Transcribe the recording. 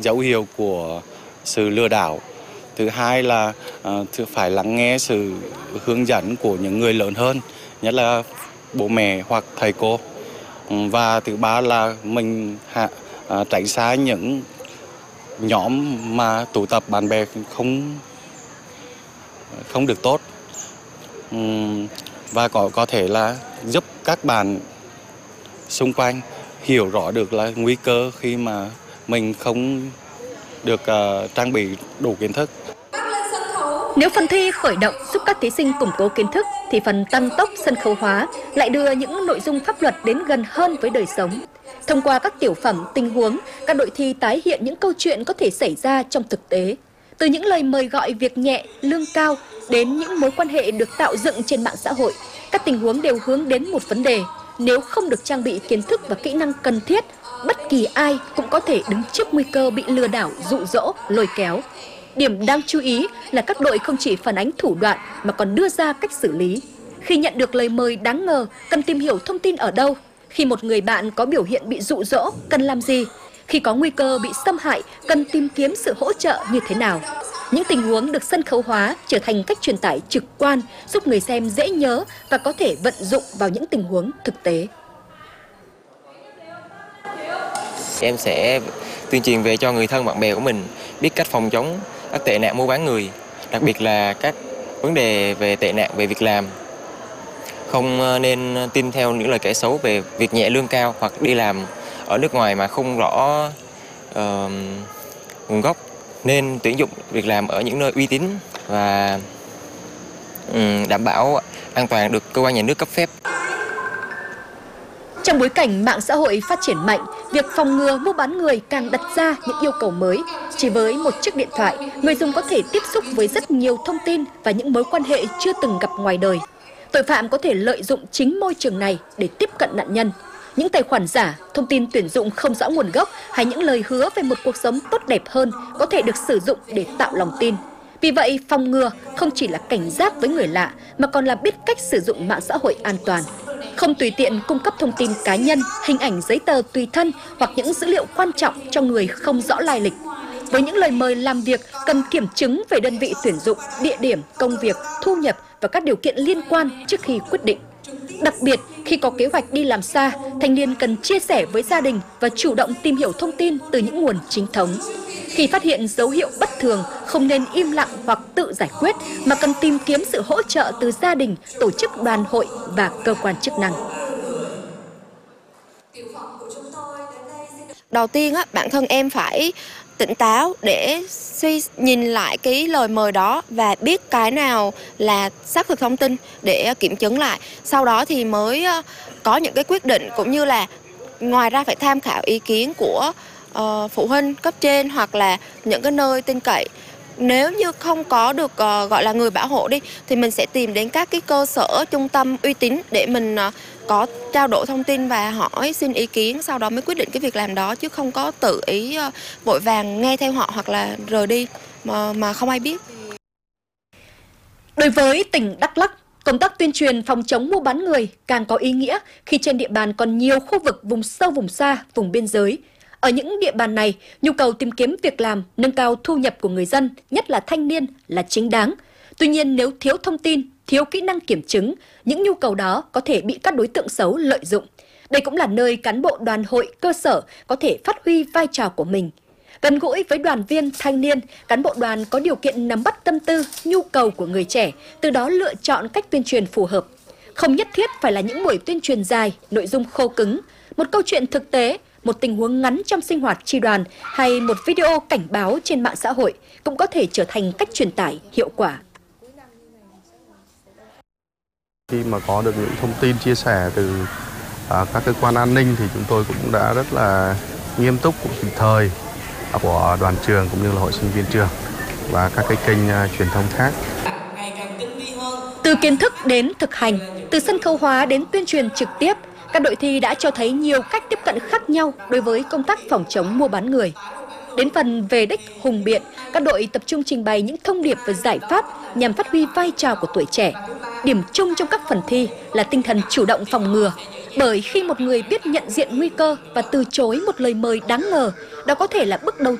dấu hiệu của sự lừa đảo. Thứ hai là phải lắng nghe sự hướng dẫn của những người lớn hơn, nhất là bố mẹ hoặc thầy cô. Và thứ ba là mình tránh xa những nhóm mà tụ tập bạn bè không được tốt, và có thể là giúp các bạn xung quanh hiểu rõ được là nguy cơ khi mà mình không được trang bị đủ kiến thức. Nếu phần thi khởi động giúp các thí sinh củng cố kiến thức, thì phần tăng tốc sân khấu hóa lại đưa những nội dung pháp luật đến gần hơn với đời sống. Thông qua các tiểu phẩm, tình huống, các đội thi tái hiện những câu chuyện có thể xảy ra trong thực tế. Từ những lời mời gọi việc nhẹ, lương cao đến những mối quan hệ được tạo dựng trên mạng xã hội, các tình huống đều hướng đến một vấn đề: nếu không được trang bị kiến thức và kỹ năng cần thiết, bất kỳ ai cũng có thể đứng trước nguy cơ bị lừa đảo, dụ dỗ, lôi kéo. Điểm đáng chú ý là các đội không chỉ phản ánh thủ đoạn mà còn đưa ra cách xử lý. Khi nhận được lời mời đáng ngờ, cần tìm hiểu thông tin ở đâu. Khi một người bạn có biểu hiện bị dụ dỗ, cần làm gì? Khi có nguy cơ bị xâm hại, cần tìm kiếm sự hỗ trợ như thế nào? Những tình huống được sân khấu hóa trở thành cách truyền tải trực quan, giúp người xem dễ nhớ và có thể vận dụng vào những tình huống thực tế. Em sẽ tuyên truyền về cho người thân bạn bè của mình biết cách phòng chống các tệ nạn mua bán người, đặc biệt là các vấn đề về tệ nạn về việc làm. Không nên tin theo những lời kể xấu về việc nhẹ lương cao hoặc đi làm ở nước ngoài mà không rõ nguồn gốc. Nên tuyển dụng việc làm ở những nơi uy tín và đảm bảo an toàn được cơ quan nhà nước cấp phép. Trong bối cảnh mạng xã hội phát triển mạnh, việc phòng ngừa mua bán người càng đặt ra những yêu cầu mới. Chỉ với một chiếc điện thoại, người dùng có thể tiếp xúc với rất nhiều thông tin và những mối quan hệ chưa từng gặp ngoài đời. Tội phạm có thể lợi dụng chính môi trường này để tiếp cận nạn nhân. Những tài khoản giả, thông tin tuyển dụng không rõ nguồn gốc hay những lời hứa về một cuộc sống tốt đẹp hơn có thể được sử dụng để tạo lòng tin. Vì vậy, phòng ngừa không chỉ là cảnh giác với người lạ mà còn là biết cách sử dụng mạng xã hội an toàn. Không tùy tiện cung cấp thông tin cá nhân, hình ảnh giấy tờ tùy thân hoặc những dữ liệu quan trọng cho người không rõ lai lịch. Với những lời mời làm việc, cần kiểm chứng về đơn vị tuyển dụng, địa điểm, công việc, thu nhập và các điều kiện liên quan trước khi quyết định. Đặc biệt, khi có kế hoạch đi làm xa, thanh niên cần chia sẻ với gia đình và chủ động tìm hiểu thông tin từ những nguồn chính thống. Khi phát hiện dấu hiệu bất thường, không nên im lặng hoặc tự giải quyết, mà cần tìm kiếm sự hỗ trợ từ gia đình, tổ chức đoàn hội và cơ quan chức năng. Đầu tiên, bản thân em phải tỉnh táo để nhìn lại cái lời mời đó và biết cái nào là xác thực thông tin để kiểm chứng lại. Sau đó thì mới có những cái quyết định, cũng như là ngoài ra phải tham khảo ý kiến của phụ huynh cấp trên hoặc là những cái nơi tin cậy. Nếu như không có được gọi là người bảo hộ đi, thì mình sẽ tìm đến các cái cơ sở trung tâm uy tín để mình có trao đổi thông tin và hỏi xin ý kiến, sau đó mới quyết định cái việc làm đó, chứ không có tự ý vội vàng nghe theo họ hoặc là rời đi mà không ai biết. Đối với tỉnh Đắk Lắk, công tác tuyên truyền phòng chống mua bán người càng có ý nghĩa khi trên địa bàn còn nhiều khu vực vùng sâu, vùng xa, vùng biên giới. Ở những địa bàn này, nhu cầu tìm kiếm việc làm, nâng cao thu nhập của người dân, nhất là thanh niên, là chính đáng. Tuy nhiên, nếu thiếu thông tin, thiếu kỹ năng kiểm chứng, những nhu cầu đó có thể bị các đối tượng xấu lợi dụng. Đây cũng là nơi cán bộ đoàn hội cơ sở có thể phát huy vai trò của mình. Gần gũi với đoàn viên thanh niên, cán bộ đoàn có điều kiện nắm bắt tâm tư, nhu cầu của người trẻ, từ đó lựa chọn cách tuyên truyền phù hợp. Không nhất thiết phải là những buổi tuyên truyền dài, nội dung khô cứng, một câu chuyện thực tế, một tình huống ngắn trong sinh hoạt chi đoàn hay một video cảnh báo trên mạng xã hội cũng có thể trở thành cách truyền tải hiệu quả. Khi mà có được những thông tin chia sẻ từ các cơ quan an ninh thì chúng tôi cũng đã rất là nghiêm túc, cũng kịp thời của đoàn trường cũng như là hội sinh viên trường và các cái kênh truyền thông khác. Từ kiến thức đến thực hành, từ sân khấu hóa đến tuyên truyền trực tiếp, các đội thi đã cho thấy nhiều cách tiếp cận khác nhau đối với công tác phòng chống mua bán người. Đến phần về đích hùng biện, các đội tập trung trình bày những thông điệp và giải pháp nhằm phát huy vai trò của tuổi trẻ. Điểm chung trong các phần thi là tinh thần chủ động phòng ngừa. Bởi khi một người biết nhận diện nguy cơ và từ chối một lời mời đáng ngờ, đó có thể là bước đầu